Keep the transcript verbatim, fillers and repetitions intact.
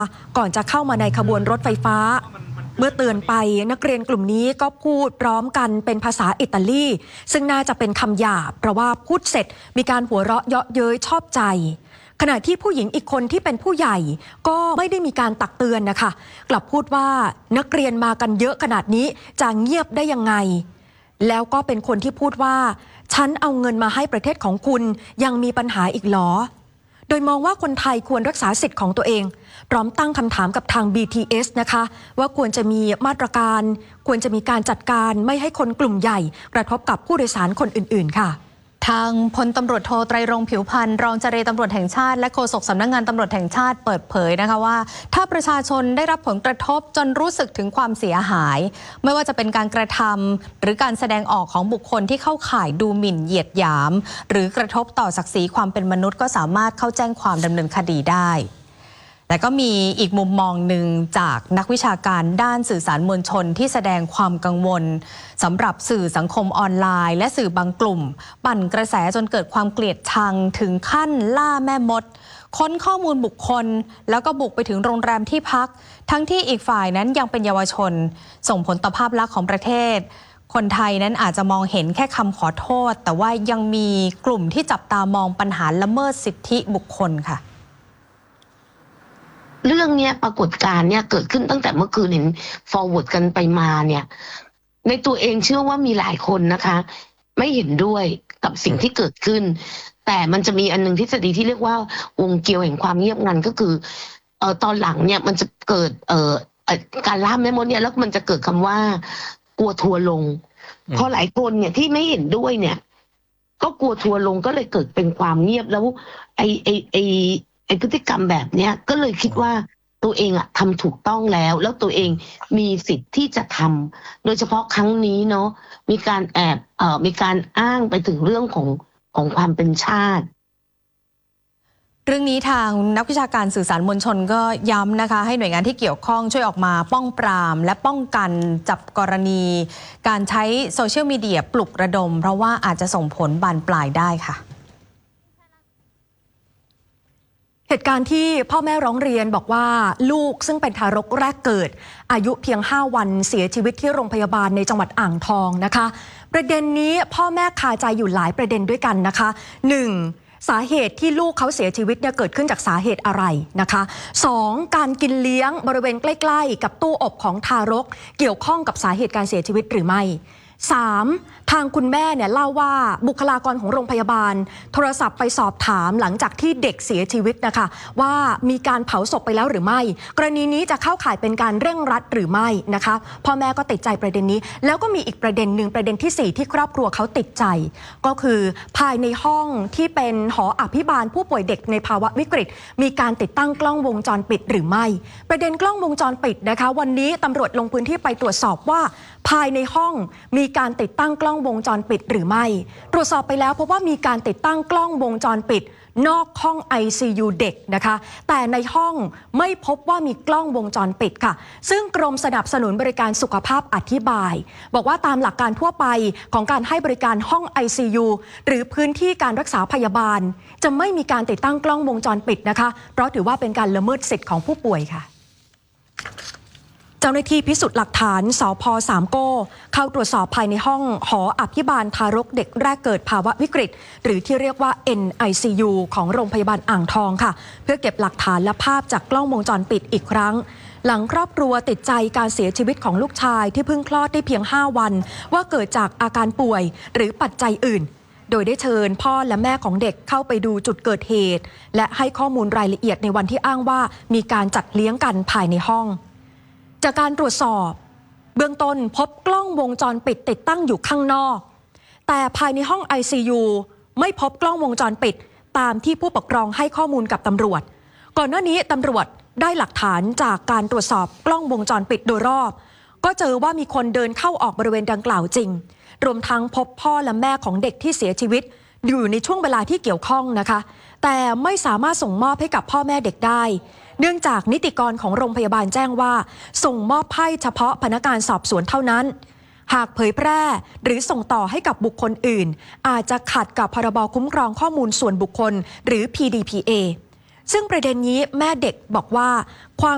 ก่อนจะเข้ามาในขบวนรถไฟฟ้าเมื่อเตือนไปนักเรียนกลุ่มนี้ก็พูดพร้อมกันเป็นภาษาอิตาลีซึ่งน่าจะเป็นคำหยาบเพราะว่าพูดเสร็จมีการหัวเราะเยาะเย้ยชอบใจขณะที่ผู้หญิงอีกคนที่เป็นผู้ใหญ่ก็ไม่ได้มีการตักเตือนนะคะกลับพูดว่านักเรียนมากันเยอะขนาดนี้จะเงียบได้ยังไงแล้วก็เป็นคนที่พูดว่าฉันเอาเงินมาให้ประเทศของคุณยังมีปัญหาอีกหรอโดยมองว่าคนไทยควรรักษาสิทธิ์ของตัวเองพร้อมตั้งคำถามกับทาง บี ที เอส นะคะว่าควรจะมีมาตรการควรจะมีการจัดการไม่ให้คนกลุ่มใหญ่กระทบกับผู้โดยสารคนอื่นๆค่ะทางพลตำรวจโทไตรรงค์ผิวพรรณรองเจรตำรวจแห่งชาติและโฆษกสำนักงานตำรวจแห่งชาติเปิดเผยนะคะว่าถ้าประชาชนได้รับผลกระทบจนรู้สึกถึงความเสียหายไม่ว่าจะเป็นการกระทำหรือการแสดงออกของบุคคลที่เข้าข่ายดูหมิ่นเหยียดหยามหรือกระทบต่อศักดิ์ศรีความเป็นมนุษย์ก็สามารถเข้าแจ้งความดำเนินคดีได้แต่ก็มีอีกมุมมองหนึ่งจากนักวิชาการด้านสื่อสารมวลชนที่แสดงความกังวลสำหรับสื่อสังคมออนไลน์และสื่อบางกลุ่มปั่นกระแสจนเกิดความเกลียดชังถึงขั้นล่าแม่มดค้นข้อมูลบุคคลแล้วก็บุกไปถึงโรงแรมที่พักทั้งที่อีกฝ่ายนั้นยังเป็นเยาวชนส่งผลต่อภาพลักษณ์ของประเทศคนไทยนั้นอาจจะมองเห็นแค่คำขอโทษแต่ว่ายังมีกลุ่มที่จับตามองปัญหาละเมิดสิทธิบุคคลค่ะเรื่องเนี้ยปรากฏการณ์เนี่ยเกิดขึ้นตั้งแต่เมื่อคืนเห็น forward กันไปมาเนี่ยในตัวเองเชื่อว่ามีหลายคนนะคะไม่เห็นด้วยกับสิ่งที่เกิดขึ้นแต่มันจะมีอันนึงทฤษฎีที่เรียกว่าวงเกลียวแห่งความเงียบงันก็คือเอ่อตอนหลังเนี่ยมันจะเกิดเอ่อการล่าแม่มดเนี่ยแล้วมันจะเกิดคำว่ากลัวทัวลงพอหลายคนเนี่ยที่ไม่เห็นด้วยเนี่ยก็กลัวทัวลงก็เลยเกิดเป็นความเงียบแล้วไอไอไอไอ้พฤติกรรมแบบเนี้ยก็เลยคิดว่าตัวเองอะทำถูกต้องแล้วแล้วตัวเองมีสิทธิ์ที่จะทำโดยเฉพาะครั้งนี้เนาะมีการแอบเอ่อมีการอ้างไปถึงเรื่องของของความเป็นชาติเรื่องนี้ทางนักวิชาการสื่อสารมวลชนก็ย้ำนะคะให้หน่วยงานที่เกี่ยวข้องช่วยออกมาป้องปรามและป้องกันจับกรณีการใช้โซเชียลมีเดียปลุกระดมเพราะว่าอาจจะส่งผลบานปลายได้ค่ะเหตุการณ์ที่พ่อแม่ร้องเรียนบอกว่าลูกซึ่งเป็นทารกแรกเกิดอายุเพียงห้าวันเสียชีวิตที่โรงพยาบาลในจังหวัดอ่างทองนะคะประเด็นนี้พ่อแม่คาใจอยู่หลายประเด็นด้วยกันนะคะ หนึ่ง. สาเหตุที่ลูกเขาเสียชีวิตเนี่ยเกิดขึ้นจากสาเหตุอะไรนะคะ สอง. การกินเลี้ยงบริเวณใกล้ๆกับตู้อบของทารกเกี่ยวข้องกับสาเหตุการเสียชีวิตหรือไม่สามทางคุณแม่เนี่ยเล่าว่าบุคลากรของโรงพยาบาลโทรศัพท์ไปสอบถามหลังจากที่เด็กเสียชีวิตนะคะว่ามีการเผาศพไปแล้วหรือไม่กรณีนี้จะเข้าข่ายเป็นการเร่งรัดหรือไม่นะคะพ่อแม่ก็ติดใจประเด็นนี้แล้วก็มีอีกประเด็นหนึ่งประเด็นที่สี่ที่ครอบครัวเขาติดใจก็คือภายในห้องที่เป็นหออภิบาลผู้ป่วยเด็กในภาวะวิกฤตมีการติดตั้งกล้องวงจรปิดหรือไม่ประเด็นกล้องวงจรปิดนะคะวันนี้ตำรวจลงพื้นที่ไปตรวจสอบว่าภายในห้องมีการติดตั้งกล้องวงจรปิดหรือไม่ตรวจสอบไปแล้วพบว่ามีการติดตั้งกล้องวงจรปิดนอกห้อง ไอ ซี ยู เด็กนะคะแต่ในห้องไม่พบว่ามีกล้องวงจรปิดค่ะซึ่งกรมสนับสนุนบริการสุขภาพอธิบายบอกว่าตามหลักการทั่วไปของการให้บริการห้อง ไอ ซี ยู หรือพื้นที่การรักษาพยาบาลจะไม่มีการติดตั้งกล้องวงจรปิดนะคะเพราะถือว่าเป็นการละเมิดสิทธิ์ของผู้ป่วยค่ะเจ้าหน้าที่พิสูจน์หลักฐานสภ.สามโก้เข้าตรวจสอบภายในห้องหออภิบาลทารกเด็กแรกเกิดภาวะวิกฤตหรือที่เรียกว่า เอ็น ไอ ซี ยู ของโรงพยาบาลอ่างทองค่ะเพื่อเก็บหลักฐานและภาพจากกล้องวงจรปิดอีกครั้งหลังครอบครัวติดใจการเสียชีวิตของลูกชายที่เพิ่งคลอดได้เพียงห้าวันว่าเกิดจากอาการป่วยหรือปัจจัยอื่นโดยได้เชิญพ่อและแม่ของเด็กเข้าไปดูจุดเกิดเหตุและให้ข้อมูลรายละเอียดในวันที่อ้างว่ามีการจัดเลี้ยงกันภายในห้องจากการตรวจสอบเบื้องต้นพบกล้องวงจรปิดติดตั้งอยู่ข้างนอกแต่ภายในห้อง ไอ ซี ยู ไม่พบกล้องวงจรปิดตามที่ผู้ปกครองให้ข้อมูลกับตำรวจก่อนหน้านี้ตำรวจได้หลักฐานจากการตรวจสอบกล้องวงจรปิดโดยรอบก็เจอว่ามีคนเดินเข้าออกบริเวณดังกล่าวจริงรวมทั้งพบพ่อและแม่ของเด็กที่เสียชีวิตอยู่ในช่วงเวลาที่เกี่ยวข้องนะคะแต่ไม่สามารถส่งมอบให้กับพ่อแม่เด็กได้เนื่องจากนิติกรของโรงพยาบาลแจ้งว่าส่งมอบให้เฉพาะพนักงานสอบสวนเท่านั้นหากเผยแพร่หรือส่งต่อให้กับบุคคลอื่นอาจจะขัดกับพรบคุ้มครองข้อมูลส่วนบุคคลหรือ พี ดี พี เอ ซึ่งประเด็นนี้แม่เด็กบอกว่าความ